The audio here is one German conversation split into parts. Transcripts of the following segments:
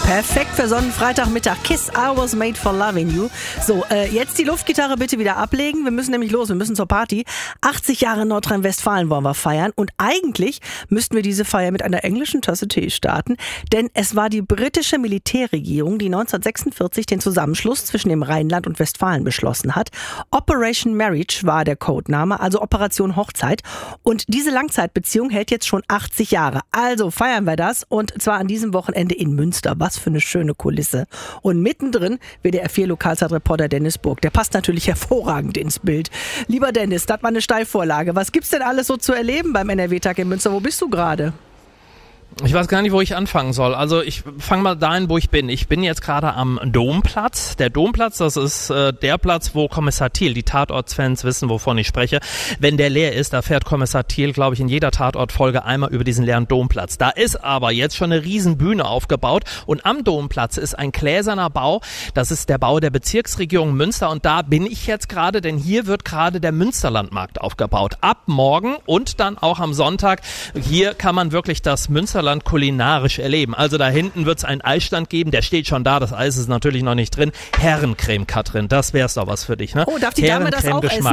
Perfekt für so einen Freitagmittag. Kiss, I was made for loving you. So, jetzt die Luftgitarre bitte wieder ablegen. Wir müssen nämlich los, wir müssen zur Party. 80 Jahre Nordrhein-Westfalen wollen wir feiern. Und eigentlich müssten wir diese Feier mit einer englischen Tasse Tee starten. Denn es war die britische Militärregierung, die 1946 den Zusammenschluss zwischen dem Rheinland und Westfalen beschlossen hat. Operation Marriage war der Codename, also Operation Hochzeit. Und diese Langzeitbeziehung hält jetzt schon 80 Jahre. Also feiern wir das. Und zwar an diesem Wochenende in Münster. Was für eine schöne Kulisse. Und mittendrin WDR 4 Lokalzeitreporter Dennis Burg. Der passt natürlich hervorragend ins Bild. Lieber Dennis, das war eine Steilvorlage. Was gibt's denn alles so zu erleben beim NRW-Tag in Münster? Wo bist du gerade? Ich weiß gar nicht, wo ich anfangen soll. Also ich fange mal dahin, wo ich bin. Ich bin jetzt gerade am Domplatz. Der Domplatz, das ist der Platz, wo Kommissar Thiel, die Tatortsfans wissen, wovon ich spreche. Wenn der leer ist, da fährt Kommissar Thiel, glaube ich, in jeder Tatortfolge einmal über diesen leeren Domplatz. Da ist aber jetzt schon eine Riesenbühne aufgebaut und am Domplatz ist ein gläserner Bau. Das ist der Bau der Bezirksregierung Münster und da bin ich jetzt gerade, denn hier wird gerade der Münsterlandmarkt aufgebaut. Ab morgen und dann auch am Sonntag. Hier kann man wirklich das Münsterland kulinarisch erleben. Also da hinten wird es einen Eisstand geben, der steht schon da, das Eis ist natürlich noch nicht drin. Herrencreme, Katrin, das wär's doch was für dich, ne? Oh, darf die Dame das auch essen?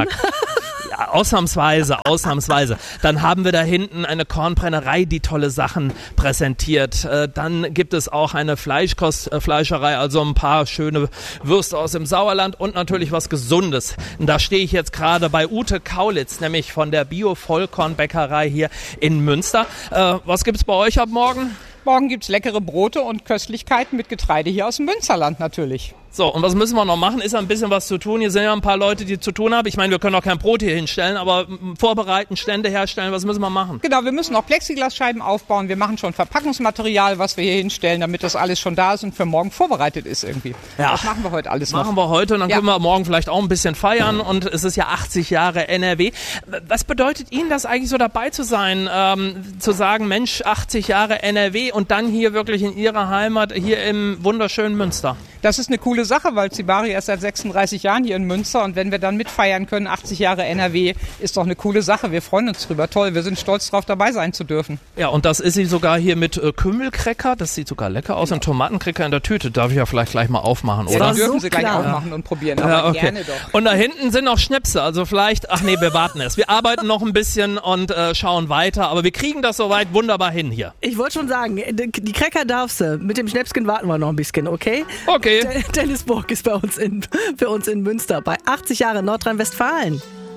Ja, ausnahmsweise. Dann haben wir da hinten eine Kornbrennerei, die tolle Sachen präsentiert. Dann gibt es auch eine Fleischerei, also ein paar schöne Würste aus dem Sauerland und natürlich was Gesundes. Und da stehe ich jetzt gerade bei Ute Kaulitz, nämlich von der Bio-Vollkornbäckerei hier in Münster. Was gibt's bei euch ab morgen? Morgen gibt's leckere Brote und Köstlichkeiten mit Getreide hier aus dem Münsterland natürlich. So, und was müssen wir noch machen? Ist ein bisschen was zu tun. Hier sind ja ein paar Leute, die zu tun haben. Ich meine, wir können auch kein Brot hier hinstellen, aber vorbereiten, Stände herstellen, was müssen wir machen? Genau, wir müssen auch Plexiglasscheiben aufbauen. Wir machen schon Verpackungsmaterial, was wir hier hinstellen, damit das alles schon da ist und für morgen vorbereitet ist irgendwie. Ja, das machen wir heute alles noch. Machen wir heute und dann können wir morgen vielleicht auch ein bisschen feiern und es ist ja 80 Jahre NRW. Was bedeutet Ihnen das eigentlich so dabei zu sein, zu sagen, Mensch, 80 Jahre NRW und dann hier wirklich in Ihrer Heimat, hier im wunderschönen Münster? Das ist eine coole Sache, weil Zibari ist seit 36 Jahren hier in Münster und wenn wir dann mitfeiern können, 80 Jahre NRW, ist doch eine coole Sache. Wir freuen uns drüber. Toll, wir sind stolz drauf, dabei sein zu dürfen. Ja, und das ist sie sogar hier mit Kümmelcracker. Das sieht sogar lecker aus. Und Tomatencracker in der Tüte. Darf ich ja vielleicht gleich mal aufmachen, oder? Ja, dürfen Sie gleich aufmachen und probieren. Aber ja, okay. Gerne doch. Und da hinten sind noch Schnäpse. Also vielleicht, wir warten es. Wir arbeiten noch ein bisschen und schauen weiter. Aber wir kriegen das soweit wunderbar hin hier. Ich wollte schon sagen, die Cracker darfst du. Mit dem Schnäpschen warten wir noch ein bisschen, okay? Okay. Dennis Burg ist für uns in Münster bei 80 Jahren Nordrhein-Westfalen.